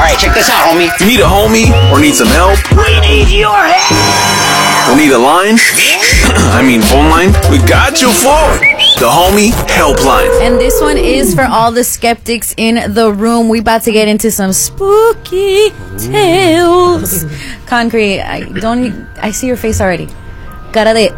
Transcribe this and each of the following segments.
Alright, check this out, homie. You need a homie or need some help? We need your help! Or need a line? Phone line? We got you for the Homie Helpline. And this one is for all the skeptics in the room. We about to get into some spooky tales. Concrete, I see your face already. Cara de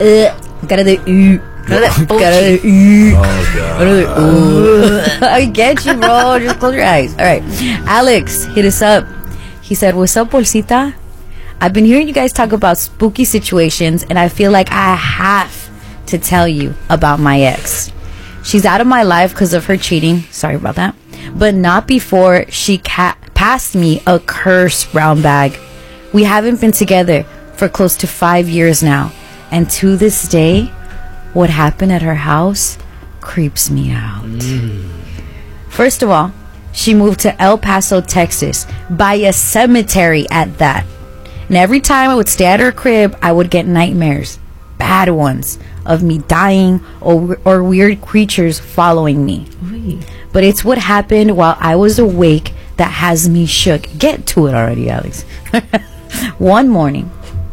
I get you, bro. Just close your eyes. All right. Alex, hit us up. He said, what's up, Bolsita? I've been hearing you guys talk about spooky situations, and I feel like I have to tell you about my ex. She's out of my life because of her cheating. Sorry about that. But not before she passed me a cursed brown bag. We haven't been together for close to 5 years now. And to this day, what happened at her house creeps me out. First of all, she moved to El Paso, Texas, by a cemetery at that. And every time I would stay at her crib, I would get nightmares, bad ones, of me dying or weird creatures following me. But it's what happened while I was awake that has me shook. Get to it already, Alex. One morning,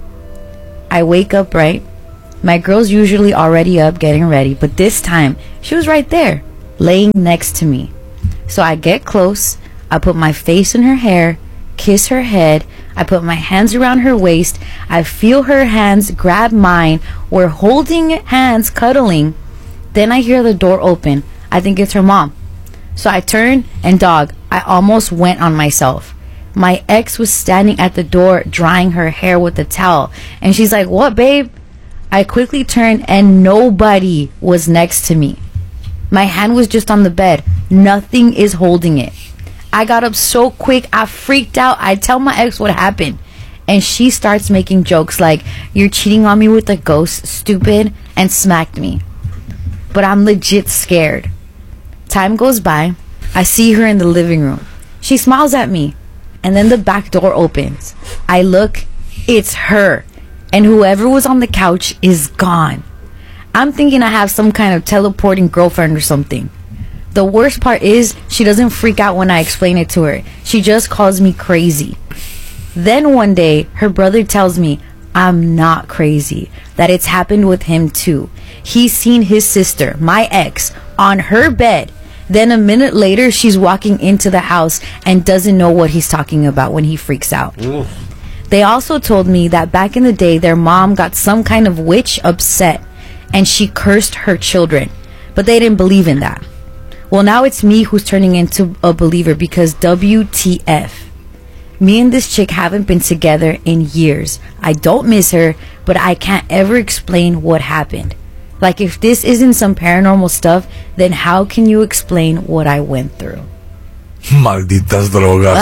I wake up, right? My girl's usually already up getting ready, but this time she was right there, laying next to me. So I get close, I put my face in her hair, kiss her head, I put my hands around her waist, I feel her hands grab mine, we're holding hands, cuddling. Then I hear the door open. I think it's her mom. So I turn and dog, I almost went on myself. My ex was standing at the door drying her hair with a towel, and she's like, what, babe? I quickly turned and nobody was next to me. My hand was just on the bed. Nothing is holding it. I got up so quick, I freaked out. I tell my ex what happened, and she starts making jokes like, you're cheating on me with a ghost, stupid, and smacked me. But I'm legit scared. Time goes by. I see her in the living room. She smiles at me, and then the back door opens. I look, it's her, and whoever was on the couch is gone. I'm thinking I have some kind of teleporting girlfriend or something. The worst part is she doesn't freak out when I explain it to her. She just calls me crazy. Then one day, her brother tells me I'm not crazy, that it's happened with him too. He's seen his sister, my ex, on her bed. Then a minute later, she's walking into the house and doesn't know what he's talking about when he freaks out. They also told me that back in the day, their mom got some kind of witch upset and she cursed her children. But they didn't believe in that. Well, now it's me who's turning into a believer because WTF. Me and this chick haven't been together in years. I don't miss her, but I can't ever explain what happened. Like, if this isn't some paranormal stuff, then how can you explain what I went through? Malditas drogas.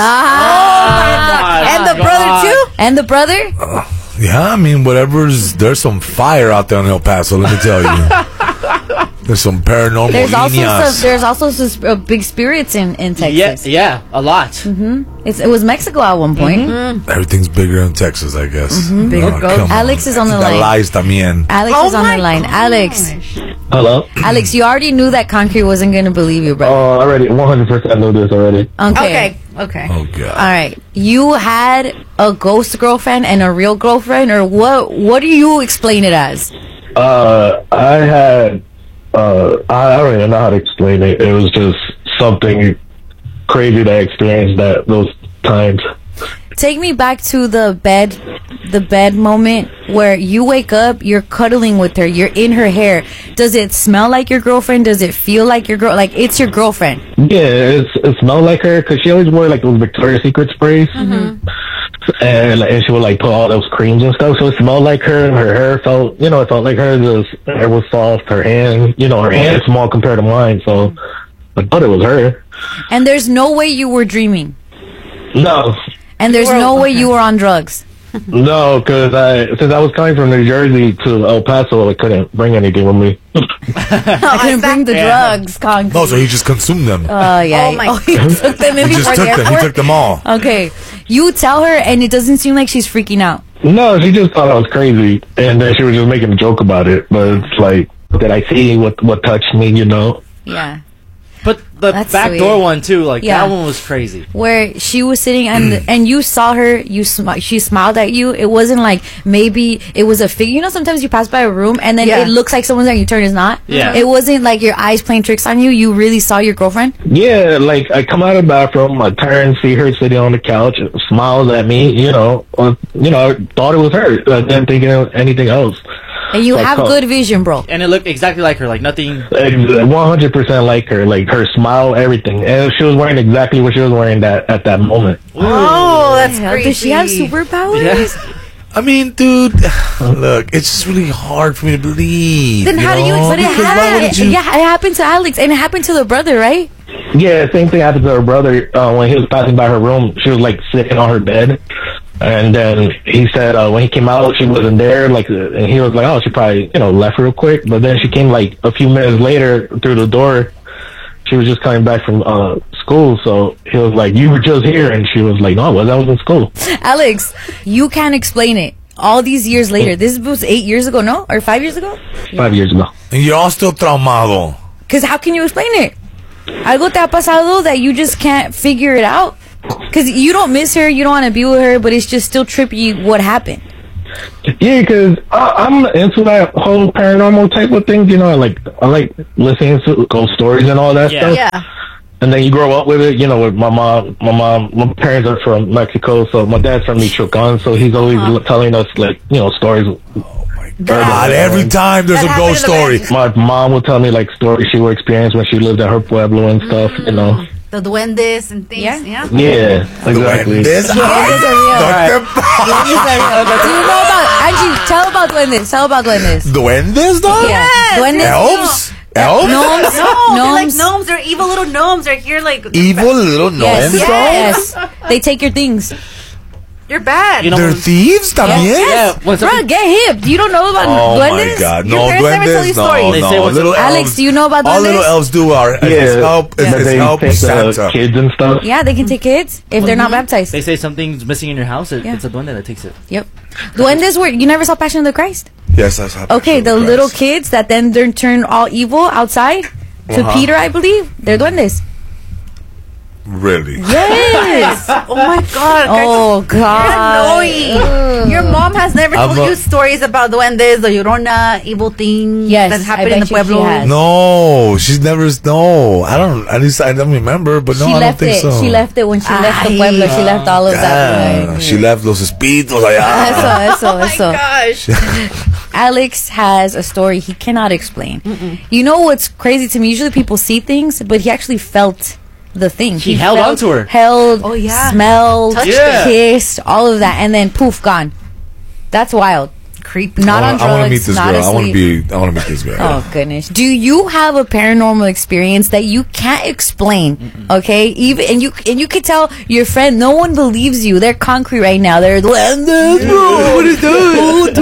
And the brother too? And the brother? Yeah, there's some fire out there in El Paso, let me tell you. There's some paranormal There's also some big spirits in Texas. Yeah, a lot. It was Mexico at one point. Everything's bigger in Texas, I guess. Bigger ghosts. Alex is on the line. Lies también. Alex is on the line. Alex. Hello? Alex, you already knew that Concrete wasn't going to believe you, bro. Oh, already. 100% knew this already. Okay. Oh, God. All right. You had a ghost girlfriend and a real girlfriend, or what do you explain it as? I don't even know how to explain it. It was just something crazy that I experienced those times. Take me back to the bed moment where you wake up, you're cuddling with her, you're in her hair. Does it smell like your girlfriend? Does it feel like your like it's your girlfriend? Yeah, it smelled like her because she always wore like those Victoria's Secret sprays. And she would like put all those creams and stuff, so it smelled like her. Her hair felt, it felt like her. Her hair was soft. Her hand, her hand is small compared to mine, so I thought it was her. And there's no way you were dreaming. No. And there's no way you were on drugs. No, because since I was coming from New Jersey to El Paso, I couldn't bring anything with me. I couldn't bring the drugs. No, so he just consumed them. Oh, yeah. Oh, my he took them in He just took them. He took them all. Okay. You tell her, and it doesn't seem like she's freaking out. No, she just thought I was crazy, and then she was just making a joke about it. But it's like, did I see what touched me, Yeah. But The That's back sweet. door one too. Like Yeah. that one was crazy. Where she was sitting and you saw her, she smiled at you. It wasn't like maybe it was a figure. You know, sometimes you pass by a room and then Yeah. it looks like someone's there and you turn, it's not. Yeah. It wasn't like your eyes playing tricks on you. You really saw your girlfriend. Yeah, like I come out of the bathroom, I turn, see her sitting on the couch, smiles at me. I thought it was her. I didn't think of anything else. And you Like, have good vision, bro. And it looked exactly like her. Like nothing. 100% like her, like her smile, everything. And she was wearing exactly what she was wearing at that moment. Oh, that's Hell, crazy. does she have superpowers? Yes. I mean, dude, look, it's just really hard for me to believe. Then how do you But it Because why happened. wouldn't you? Yeah, it happened to Alex and it happened to the brother, right? Yeah, same thing happened to her brother when he was passing by her room. She was like sitting on her bed, and then he said when he came out, she wasn't there. Like, and he was like, "Oh, she probably left real quick." But then she came like a few minutes later through the door. She was just coming back from school, so he was like, "You were just here," and she was like, "No, I was in school." Alex, you can't explain it. All these years later, this was 8 years ago, no? Or 5 years ago? 5 years ago. And you're all still traumado. Because how can you explain it? Algo te ha pasado that you just can't figure it out? Because you don't miss her, you don't want to be with her, but it's just still trippy what happened. Yeah, because I'm into that whole paranormal type of thing. I like listening to ghost stories and all that Yeah. stuff. Yeah. And then you grow up with it, with my mom. My parents are from Mexico, so my dad's from Michoacan, so he's always telling us stories. God, every time there's That a ghost story. happened My mom will tell me like stories she would experience when she lived at her pueblo and stuff. The duendes and things. Yeah. Yeah. Yeah, exactly. This, Duendes are real. Do you know about Angie? Tell about duendes. Tell about duendes. Duendes, dog? Yeah, duendes. Elves? Elves? Gnomes. No, they're like Gnomes. gnomes. They're evil little gnomes. They're here like Evil little Yes, gnomes, dog? yes. They take your things. you're bad. You know, They're thieves también? yeah. When Bro, something, get hip. You don't know about Oh duendes? my God! Your No parents never tell duendes. you No, stories. They say no. what's Little up. Alex, elves. do you know about All duendes? little elves do are is help. But Is they help take the Santa. kids and stuff. Yeah, they can take kids if they're not baptized. they say something's missing in your house. Yeah. It's a duende that takes it. Yep. Duendes were, you never saw Passion of the Christ? Yes, that's happened. Okay, the little kids that then turn all evil outside to Peter, I believe. They're duendes. Really? Yes. Oh my god. Oh, God. Annoying. Your mom has never I'm told a- you stories about duendes, the Llorona, evil things Yes, that I happen bet in the you she pueblo. has. No, she's never. No, I don't. At least I don't remember. But no, She I don't left think it. so. She left it when she left the Ay. pueblo. She left all of that. Ah, she left los espíritus allá. Eso. Gosh. Alex has a story he cannot explain. You know what's crazy to me? Usually people see things, but he actually felt the thing. He held felt, onto her. Held, Oh, yeah. smelled, Touched it. kissed, all of that, and then poof, gone. That's wild. Creepy. Not on I want to drugs, meet this not girl. I want to asleep. be. I want to meet this girl. Oh goodness! Do you have a paranormal experience that you can't explain? Okay, even and you could tell your friend. No one believes you. They're concrete right now. They're duendes, bro. What is that?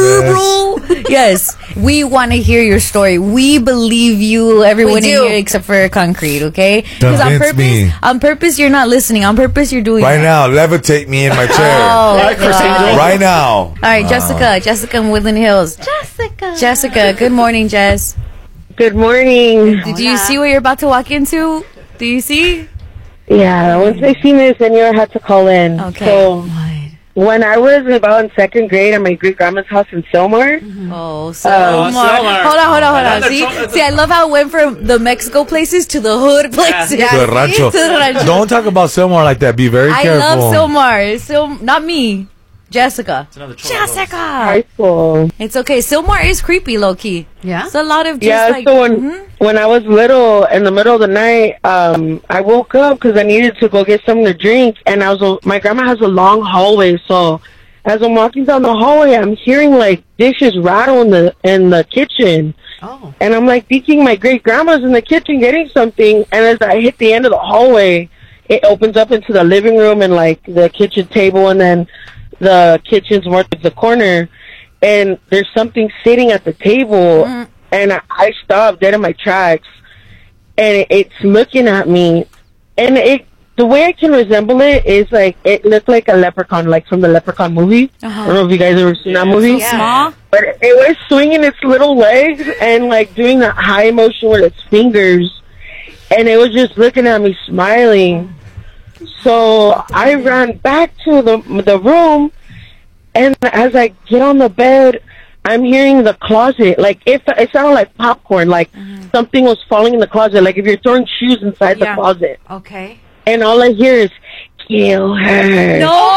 Oh, bro. Yes, we want to hear your story. We believe you. Everyone in do. here except for concrete. Okay, because Convince me. on purpose, you're not listening. On purpose, you're doing Right it. now, levitate me in my chair. Oh, Right, Chris God. Angel? Right now. All right, Jessica in Woodland Hills. Jessica, good morning, Jess. Good morning. Did you see what you're about to walk into? Do you see? Yeah, once I seen this, I knew I had to call in. Okay. So, when I was about in second grade at my great grandma's house in Sylmar, Oh, so Sylmar. Hold on. Another See, I love how it went from the Mexico places to the hood places. To the rancho. To the rancho. Don't talk about Sylmar like that. Be very I careful. love Sylmar. Not me. Jessica. another troll. Jessica. high school. It's okay. Sylmar is creepy, low key. Yeah? It's a lot of just Yeah, like. so when I was little, in the middle of the night, I woke up because I needed to go get something to drink, and my grandma has a long hallway, so as I'm walking down the hallway, I'm hearing like dishes rattle in the kitchen. Oh. And I'm like thinking my great grandma's in the kitchen getting something, and as I hit the end of the hallway, it opens up into the living room and like the kitchen table, and then the kitchen's more to the corner, and there's something sitting at the table, and I stopped dead in my tracks, and it's looking at me, and the way I can resemble it is like it looked like a leprechaun, like from the Leprechaun movie. I don't know if you guys ever seen that movie. Small? But it was swinging its little legs and like doing that high motion with its fingers. and it was just looking at me smiling. So I ran back to the room, and as I get on the bed, I'm hearing the closet. Like, it sounded like popcorn, like something was falling in the closet, like if you're throwing shoes inside the closet. Okay. And all I hear is, kill her. No!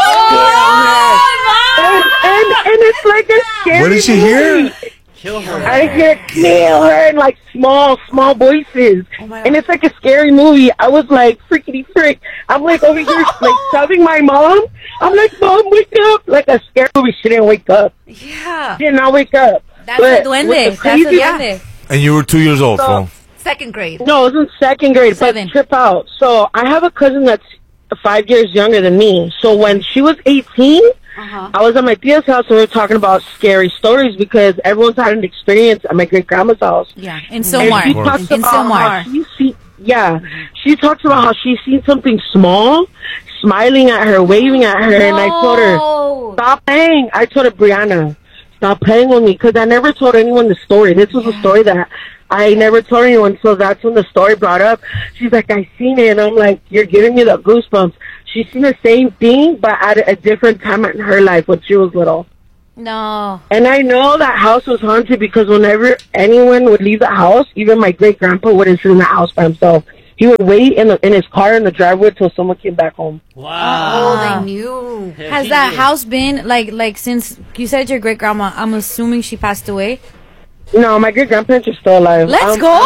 And it's like a scary What did she movie. hear? Kill her. I hear kill her in like small voices. And it's like a scary movie. I was like, freakity frick. I'm like over here like shoving my mom. I'm like, Mom, wake up. Like a scary movie. She didn't wake up. Yeah. She did not wake up. That's But a duende. with the That's a crazy- duende. And you were 2 years old, fool. Second grade. No, it was in second grade, 7. but trip out. So I have a cousin that's 5 years younger than me. So when she was 18, I was at my tia's house and we were talking about scary stories because everyone's had an experience at my great grandma's house. Yeah, in And Silmar. she talks In about Silmar. how she talks about how she's seen something small, smiling at her, waving at her, and I told her, stop playing. I told her, Brianna, stop playing with me, because I never told anyone the story. This was a story that I never told anyone, so that's when the story brought up. She's like, I seen it, and I'm like, you're giving me the goosebumps. She's seen the same thing, but at a different time in her life when she was little. No. And I know that house was haunted because whenever anyone would leave the house, even my great-grandpa wouldn't sit in the house by himself. He would wait in his car in the driveway till someone came back home. Oh, they knew. Has that house been like since you said your great grandma? I'm assuming she passed away. No, my great-grandparents are still alive. Let's go!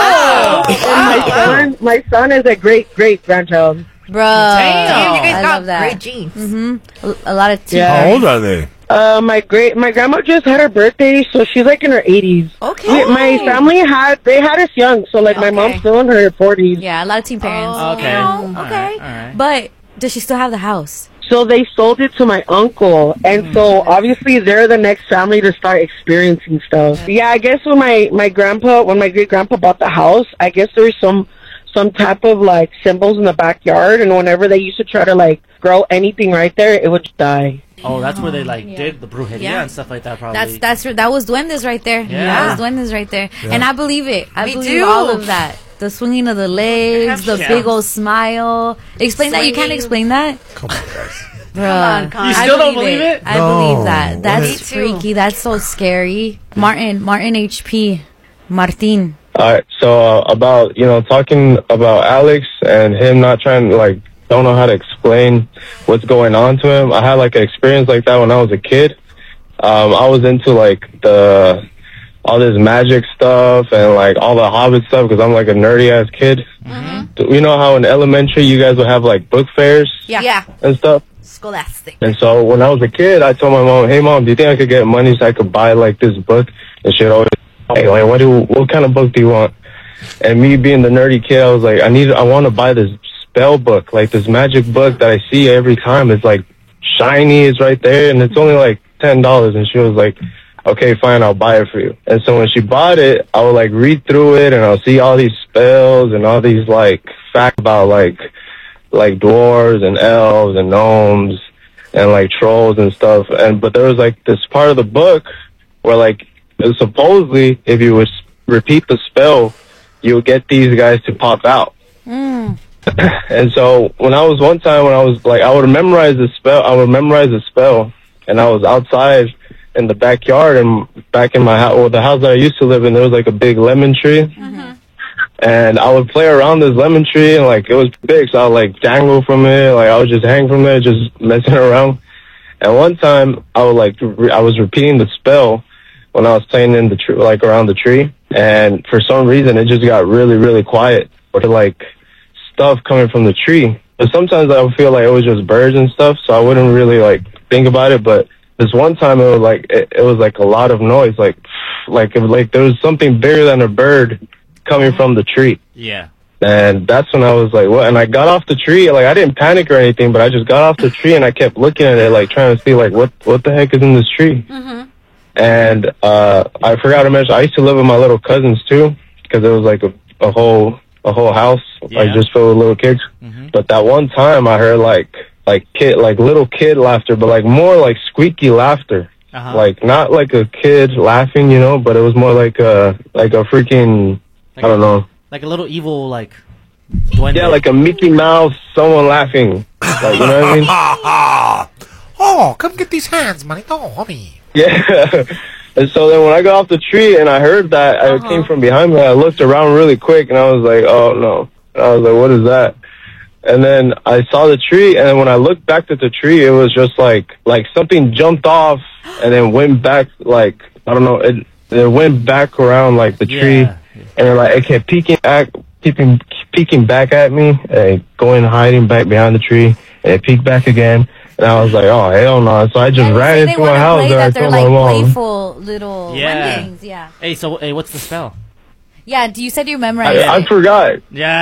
And my son is a great-great-grandchild. Bro, Damn, you guys I got love that. great genes. A lot of tea. Yeah. How old are they? My grandma just had her birthday, so she's like in her 80s. Okay. My family had us young, so like my mom's still in her 40s. Yeah, a lot of teen parents. Okay. You know, All okay. right, all right. But does she still have the house? So they sold it to my uncle, and so obviously they're the next family to start experiencing stuff. Yeah, I guess when my great grandpa bought the house, I guess there was some type of like symbols in the backyard, and whenever they used to try to like grow anything right there, it would die. Oh, that's where they did the brujeria and stuff like that. Probably. That was duendes right there. Yeah. That was duendes right there. Yeah. And I believe it. I Me believe too. all of that. The swinging of the legs, the Yeah. big old smile. Explain that. You can't Swinging. explain that, Come on, guys. Bruh. Con. You still don't believe it? I No. believe that. That's Me too. freaky. That's so scary. Martin HP, Martin. Alright, so about, talking about Alex and him not trying to, don't know how to explain what's going on to him. I had, an experience like that when I was a kid. I was into, all this magic stuff and, all the Hobbit stuff because I'm, a nerdy-ass kid. You know how in elementary you guys would have, book fairs Yeah. and stuff? Scholastic. And so when I was a kid, I told my mom, hey, Mom, do you think I could get money so I could buy, this book? And she'd always hey, what kind of book do you want? And me being the nerdy kid, I was like, I want to buy this spell book, this magic book that I see every time. It's shiny, it's right there, and it's only $10. And she was like, okay, fine, I'll buy it for you. And so when she bought it, I would read through it, and I'll see all these spells and all these facts about like dwarves and elves and gnomes and trolls and stuff. But there was this part of the book where supposedly, if you would repeat the spell, you would get these guys to pop out. And so when I was I would memorize the spell, and I was outside in the backyard, and back in my house, the house that I used to live in, there was a big lemon tree. And I would play around this lemon tree, and it was big, so I would dangle from it, I would just hang from it, just messing around. And one time, I was repeating the spell when I was playing in the tree, around the tree, and for some reason it just got really, really quiet, or stuff coming from the tree. But sometimes I would feel it was just birds and stuff, so I wouldn't really think about it. But this one time it was it was a lot of noise, there was something bigger than a bird coming from the tree. Yeah. And that's when I was what? And I got off the tree, I didn't panic or anything, but I just got off the tree and I kept looking at it, trying to see what the heck is in this tree. And I forgot to mention, I used to live with my little cousins too, because it was a whole house, just filled with little kids. But that one time I heard little kid laughter, but more squeaky laughter. Not a kid laughing, but it was more a freaking, I don't know. Like a little evil, duende. Yeah, like a Mickey Mouse, someone laughing. Like, you know what I mean? Oh, come get these hands, manito, homie. Yeah. And so then when I got off the tree and I heard that, it came from behind me. I looked around really quick and I was like, oh no. And I was like, what is that? And then I saw the tree, and then when I looked back at the tree, it was just like something jumped off and then went back, like, I don't know, it went back around like the tree, and it kept peeking back at me, and hiding back behind the tree, and it peeked back again. And I was like, oh, hell no. So I just ran into my house and I told my mom. Playful little wingings, Hey, so, what's the spell? Yeah, you said you memorized it. I forgot.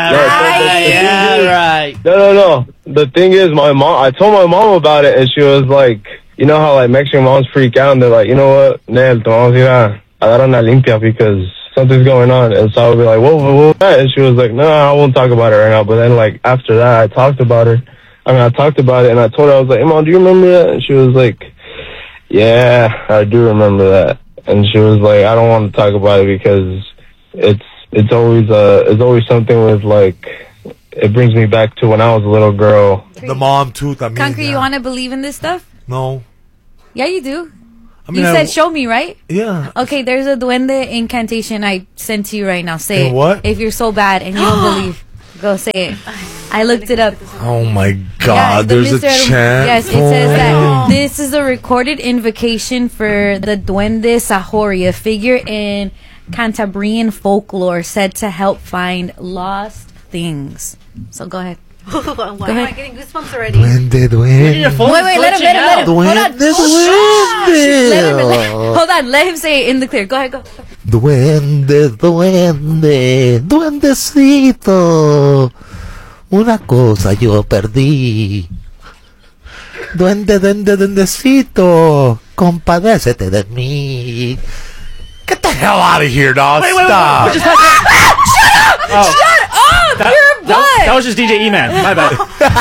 Right. No. The thing is, I told my mom about it, and she was like, you know how, like, Mexican moms freak out, and they're like, you know what, Nel, te vamos a ir a dar una limpia because something's going on. And so I would be like, whoa, and she was like, no, I won't talk about it right now. But then, like, after that, I talked about it, and I told her, I was like, hey, Mom, do you remember that? And she was like, yeah, I do remember that. And she was like, I don't want to talk about it because it's always something with, like, it brings me back to when I was a little girl. The mom too. Concrete, you want to believe in this stuff? No. Yeah, you do. I mean, you said show me, right? Yeah. Okay, there's a duende incantation I sent to you right now. Say it. What? If you're so bad and you don't believe, go say it. I looked it up. Oh my God! There's a chant. Yes, it says that this is a recorded invocation for the Duende Sahori, a figure in Cantabrian folklore said to help find lost things. So go ahead. Why am I getting goosebumps already? Duende. Wait, let him. Hold on. Duende. Hold on, let him say it in the clear. Go ahead, go. Duendecito. Una cosa yo perdí. Duendecito. Compadécete de mí. Get the hell out of here, dog. Stop. Shut up! You're butt! That was just DJ E-Man. My bad.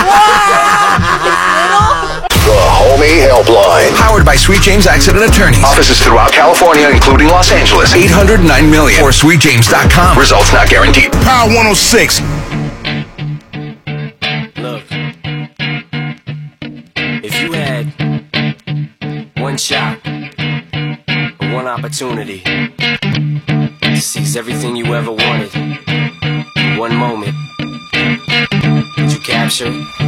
The Homie Helpline. Powered by Sweet James Accident Attorneys. Offices throughout California, including Los Angeles. 809 million. Or sweetjames.com. Results not guaranteed. Power 106. Look. If you had one shot, one opportunity to seize everything you ever wanted in one moment, would you capture it?